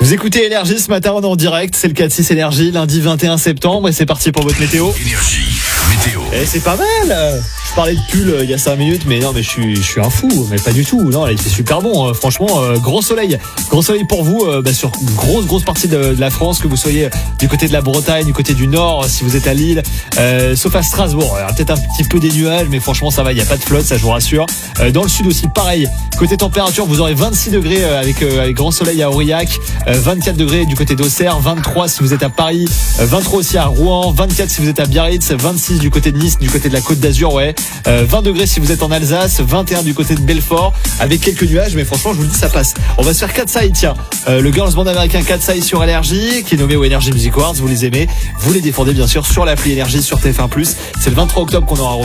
Vous écoutez Énergie ce matin, on est en direct, c'est le 4-6 Énergie, lundi 21 septembre et c'est parti pour votre météo. Énergie, météo. Et c'est pas mal. Je parlais de pull il y a 5 minutes, mais non, mais je suis un fou, mais pas du tout. Non, là, il fait super bon, franchement, gros soleil pour vous, sur une grosse partie de la France, que vous soyez du côté de la Bretagne, du côté du Nord, si vous êtes à Lille, sauf à Strasbourg. Alors, peut-être un petit peu des nuages, mais franchement, ça va, il n'y a pas de flotte, ça je vous rassure. Dans le sud aussi, pareil. Côté température, vous aurez 26 degrés avec grand soleil à Aurillac, 24 degrés du côté d'Auxerre, 23 si vous êtes à Paris, 23 aussi à Rouen, 24 si vous êtes à Biarritz, 26 du côté de Nice, du côté de la Côte d'Azur, 20 degrés si vous êtes en Alsace, 21 du côté de Belfort, avec quelques nuages, mais franchement, je vous le dis, ça passe. On va se faire Katseye, tiens. Le girls band américain Katseye sur Énergie, qui est nommé au Energy Music Awards. Vous les aimez, vous les défendez bien sûr sur l'appli Énergie sur TF1+. C'est le 23 octobre qu'on aura